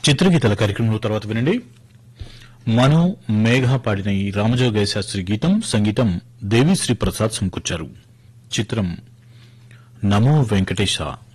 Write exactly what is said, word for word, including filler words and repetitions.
చిత్రగీతల కార్యక్రమంలో తర్వాత వినండి. మనో మేఘ పాడిన ఈ రామజోగయ్య శాస్త్రి గీతం సంగీతం దేవిశ్రీ ప్రసాద్ సమకూర్చారు. చిత్రం నమో వెంకటేశ.